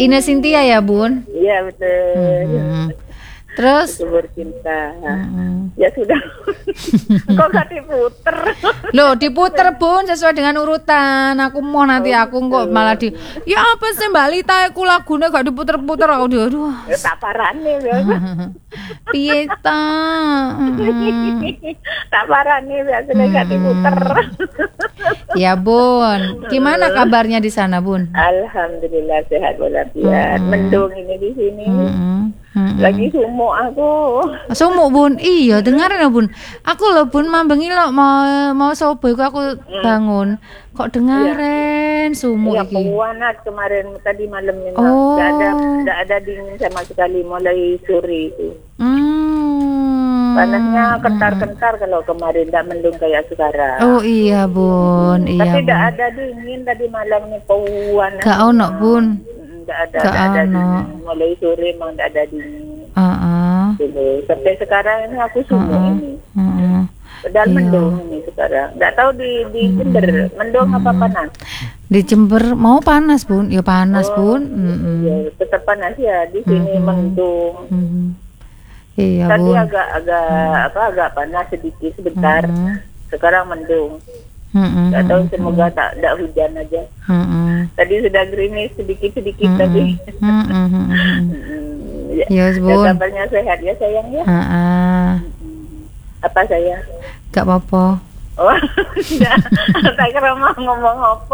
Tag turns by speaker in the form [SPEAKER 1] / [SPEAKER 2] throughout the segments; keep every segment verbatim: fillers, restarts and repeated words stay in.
[SPEAKER 1] Ine Cynthia ya Bun?
[SPEAKER 2] Iya betul.
[SPEAKER 1] Hmm. Terus?
[SPEAKER 2] Subur cinta.
[SPEAKER 1] Hmm.
[SPEAKER 2] Ya sudah. Kok gak diputer?
[SPEAKER 1] Loh diputer Bun sesuai dengan urutan. Aku mau nanti
[SPEAKER 2] Oh,
[SPEAKER 1] aku kok
[SPEAKER 2] betul.
[SPEAKER 1] malah di. Ya apa sih Mbak Lita aku lagune gak diputer-puter aku dia. Aduh.
[SPEAKER 2] Ya, tak parane biasa.
[SPEAKER 1] Piye ta? Mm.
[SPEAKER 2] Tak parane biasanya gak diputer.
[SPEAKER 1] Ya Bun, gimana kabarnya di sana Bun?
[SPEAKER 2] Alhamdulillah sehat walafiat.
[SPEAKER 1] Hmm.
[SPEAKER 2] Mendung ini di sini.
[SPEAKER 1] Mm-mm. Mm-mm.
[SPEAKER 2] Lagi sumuk aku.
[SPEAKER 1] Sumuk Bun, iya dengarin loh Bun. Aku loh Bun mambengi lo mau mau sobo iku aku bangun. Kok dengarin sumuk
[SPEAKER 2] Ya
[SPEAKER 1] iki.
[SPEAKER 2] pewanat kemarin tadi malam memang
[SPEAKER 1] Oh.
[SPEAKER 2] nggak ada nggak ada dingin sama sekali mulai sore itu.
[SPEAKER 1] Hmm.
[SPEAKER 2] Panasnya kentar-kentar kalau kemarin nggak mendung kayak sekarang.
[SPEAKER 1] Oh iya Bun, iya
[SPEAKER 2] Tapi nggak
[SPEAKER 1] Bun.
[SPEAKER 2] ada dingin tadi malam nih pewanat.
[SPEAKER 1] Gak ono Bun.
[SPEAKER 2] Nggak ada
[SPEAKER 1] Gak
[SPEAKER 2] nggak ada
[SPEAKER 1] ono.
[SPEAKER 2] dingin. Mulai sore emang nggak ada dingin.
[SPEAKER 1] Heeh.
[SPEAKER 2] Dulu sampai sekarang ini aku sumuk
[SPEAKER 1] Heeh.
[SPEAKER 2] ini.
[SPEAKER 1] Heeh.
[SPEAKER 2] Padahal
[SPEAKER 1] Iya.
[SPEAKER 2] mendung ini sekarang. Nggak tahu di di Jember mendung apa panas?
[SPEAKER 1] Di Jember mau panas Bun, ya panas
[SPEAKER 2] Oh,
[SPEAKER 1] Bun. Mm-mm.
[SPEAKER 2] Ya, tetap panas ya. Di sini
[SPEAKER 1] Mm-mm.
[SPEAKER 2] mendung.
[SPEAKER 1] Mm. Iya
[SPEAKER 2] Tadi
[SPEAKER 1] Bun.
[SPEAKER 2] agak agak apa agak panas sedikit sebentar.
[SPEAKER 1] Mm.
[SPEAKER 2] Sekarang mendung.
[SPEAKER 1] Mm-mm.
[SPEAKER 2] Nggak tahu semoga tak tidak hujan aja.
[SPEAKER 1] Mm-mm.
[SPEAKER 2] Tadi sudah gerimis sedikit sedikit
[SPEAKER 1] Mm-mm.
[SPEAKER 2] tapi.
[SPEAKER 1] Mm-mm.
[SPEAKER 2] Mm, ya,
[SPEAKER 1] Yes
[SPEAKER 2] ya,
[SPEAKER 1] Bun.
[SPEAKER 2] kabarnya sehat ya sayang ya.
[SPEAKER 1] Heeh.
[SPEAKER 2] Apa sayang?
[SPEAKER 1] Gak apa-apa.
[SPEAKER 2] Oh, tidak. Tak kira mau ngomong apa.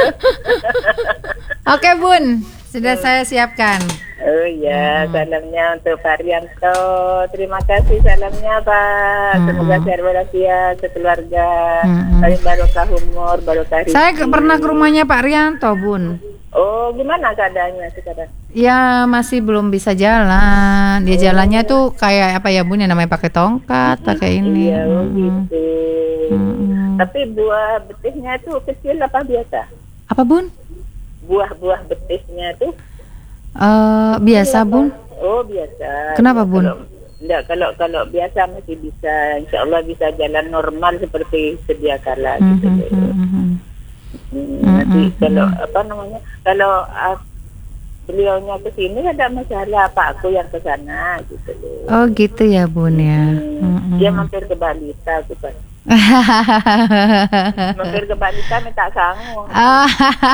[SPEAKER 1] Oke Bun, sudah saya siapkan.
[SPEAKER 2] Oh iya, salamnya untuk Pak Rianto. Terima kasih salamnya Pak. Semoga sehat walafiat sekeluarga.
[SPEAKER 1] Mm-mm.
[SPEAKER 2] Paling barokah umur, barokah rezeki.
[SPEAKER 1] Saya ke- pernah ke rumahnya Pak Rianto Bun.
[SPEAKER 2] Oh, gimana keadaannya sekarang?
[SPEAKER 1] Ya masih belum bisa jalan. Dia jalannya tuh kayak apa ya Bun? Yang namanya pakai tongkat, pakai ini.
[SPEAKER 2] Iya, oh
[SPEAKER 1] Mm-mm.
[SPEAKER 2] gitu.
[SPEAKER 1] Mm-mm.
[SPEAKER 2] Tapi buah betisnya itu kecil apa biasa?
[SPEAKER 1] Apa Bun?
[SPEAKER 2] Buah-buah betisnya itu
[SPEAKER 1] Eh biasa Bun.
[SPEAKER 2] Oh, biasa.
[SPEAKER 1] Kenapa,
[SPEAKER 2] Ya,
[SPEAKER 1] Bun?
[SPEAKER 2] Kalau, enggak, kalau kalau biasa masih bisa, insya Allah bisa jalan normal seperti sedia kala gitu.
[SPEAKER 1] Mhm,
[SPEAKER 2] deh.
[SPEAKER 1] mhm.
[SPEAKER 2] Hmm, nanti
[SPEAKER 1] Mhm,
[SPEAKER 2] kalau apa namanya? Kalau ah, beliaunya ke sini ada masalah, apa aku yang ke sana gitu. deh.
[SPEAKER 1] Oh gitu ya Bun ya.
[SPEAKER 2] Hmm,
[SPEAKER 1] Mhm.
[SPEAKER 2] Dia mampir ke Balita bukan? Mampir ke Balita minta sangu.
[SPEAKER 1] Ah,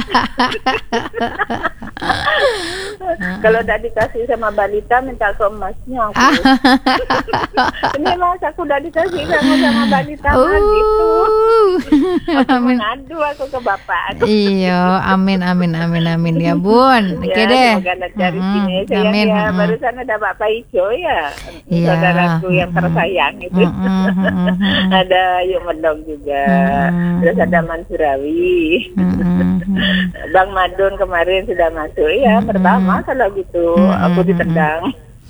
[SPEAKER 2] Kalau udah dikasih sama balita minta ke emasnya aku. Ini mas aku udah dikasih sama sama balita mas gitu.
[SPEAKER 1] Uh.
[SPEAKER 2] Aku
[SPEAKER 1] Amin.
[SPEAKER 2] mengadu aku ke bapak.
[SPEAKER 1] Iya, amin amin amin amin ya Bun. Oke
[SPEAKER 2] Ya,
[SPEAKER 1] deh.
[SPEAKER 2] semoga lancar
[SPEAKER 1] Mhm,
[SPEAKER 2] rezekinya sayang
[SPEAKER 1] amin.
[SPEAKER 2] ya.
[SPEAKER 1] mhm.
[SPEAKER 2] Barusan ada Bapak Ijo ya,
[SPEAKER 1] Iya.
[SPEAKER 2] saudaraku yang
[SPEAKER 1] Mhm.
[SPEAKER 2] tersayang itu.
[SPEAKER 1] Mhm, mhm, mhm.
[SPEAKER 2] Ada Yuk Medong juga.
[SPEAKER 1] Mhm.
[SPEAKER 2] Terus ada Mansurawi.
[SPEAKER 1] Mhm, mhm.
[SPEAKER 2] Bang Madun kemarin sudah masuk ya. Pertama kalau gitu aku
[SPEAKER 1] Mhm.
[SPEAKER 2] ditendang.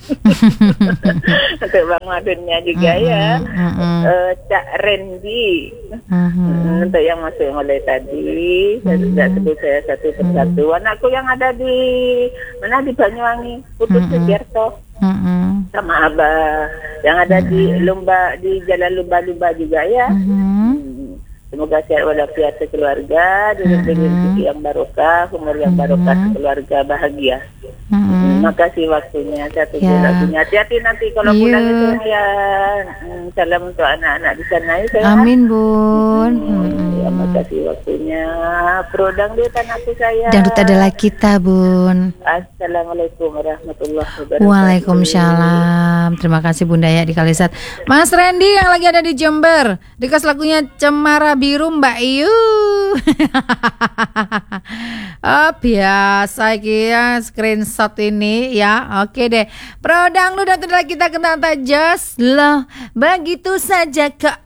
[SPEAKER 2] Untuk Bang Madunnya juga ya.
[SPEAKER 1] Mhm.
[SPEAKER 2] Eh, Cak Randy.
[SPEAKER 1] Mhm.
[SPEAKER 2] Hmm, untuk yang masuk mulai tadi, saya sudah sebut saya satu persatu. Anakku yang ada di mana di Banyuwangi, Putus Sugiarto
[SPEAKER 1] Mhm.
[SPEAKER 2] sama Abah, yang ada di Lumba di Jalan Lumba-Lumba juga ya.
[SPEAKER 1] Mhm.
[SPEAKER 2] Hmm, Semoga sehat walafiat sekeluarga, diberi rezeki yang barokah, umur yang barokah, sekeluarga bahagia.
[SPEAKER 1] Mhm.
[SPEAKER 2] Terima kasih waktunya, saya tunggu
[SPEAKER 1] Ya.
[SPEAKER 2] lagunya. Hati-hati nanti kalau
[SPEAKER 1] Iya.
[SPEAKER 2] pulang itu ya. Hmm, salam untuk anak-anak di sana ya. sayang.
[SPEAKER 1] Amin Bun.
[SPEAKER 2] Hmm, ya, makasih waktunya. Pro dangdutan aku saya.
[SPEAKER 1] Dangdut adalah kita Bun.
[SPEAKER 2] Assalamualaikum warahmatullahi wabarakatuh.
[SPEAKER 1] Waalaikumsalam. Terima kasih Bunda ya di Kalisat. Mas Randy yang lagi ada di Jember, dikasih lagunya Cemara Biru Mbak Iyu. Oh biasa iki ya screenshot ini ya. Oke deh. Pro dangdut adalah kita kenal tajos loh. Begitu saja kok